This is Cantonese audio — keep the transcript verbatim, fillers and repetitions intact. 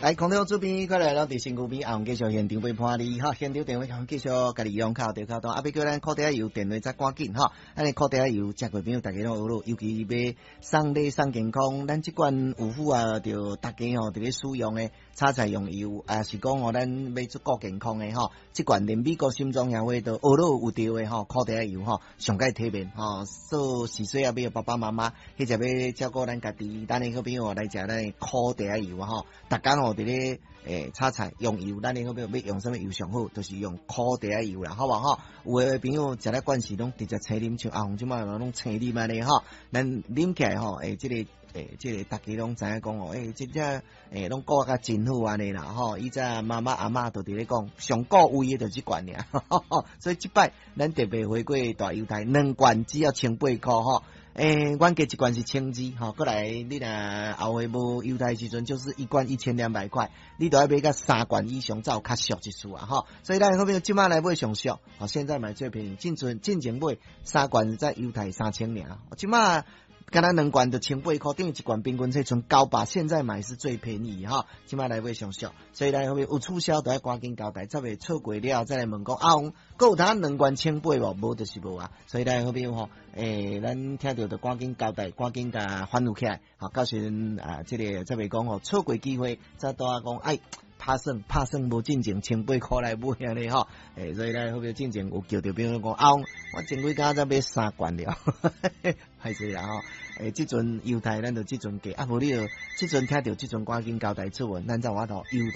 来，空中主编过来了，伫身躯边，啊，继续现场陪伴你哈。现场电话讲继续家己用卡，对卡动，啊，要叫咱靠底油电话再赶紧哈。安尼靠底油，食过朋友大家拢有咯，尤其要送礼送健康，咱即款有福啊，着大家吼伫咧使用诶炒菜用油，啊是讲吼咱要做顾健康诶吼，即款连美国心脏协会都学咯有着诶吼，靠底油吼上盖体面吼，做细细啊，要爸爸妈妈，或者要照顾咱家己，咱诶好朋友来食咱靠底油啊吼，大家吼。伫咧诶炒菜用油，咱咧好要要用什么油上好，就是用烤地仔油啦，好无吼？有诶朋友食咧惯势拢直接青啉，像阿红即摆拢青啉安尼吼，咱啉起来吼，诶，即、這个诶，即、這个大家拢知影讲哦，诶，即只诶拢顾甲真好安尼啦，吼，以前妈妈阿嬷都伫咧讲，上顾胃诶就即罐尔，所以即摆咱特别回过大油台，两罐只要千八箍吼。诶，阮加一罐是千二，吼，过来你若后回无优待时阵，就是一罐一千两百块，你都要买个三罐以上，才有较俗一次啊，吼。所以咱好朋友即马来买上俗，吼，现在买最便宜，进存进前买三罐在优待三千尔，即马。敢若两罐就千八块，等于一罐平均才剩九百，现在买是最便宜哈。即摆来买上俗，所以咱后面有促销都要赶紧交代，才袂错过了再来问讲啊，还有他两罐千八无？无就是无啊。所以咱后面吼，诶、欸，咱听到就赶紧交代，赶紧甲反复起来，好，到时啊，即、這個才袂讲吼错过机会，再多讲哎。拍算拍算无进前千八块来买安尼吼，诶，所以咧后边进前有叫着朋友讲啊，我前几工才买三罐了，歹势啦吼，诶，即阵犹太咱就即阵价，啊无你就即阵听到即阵赶紧交代出文，咱再话头犹。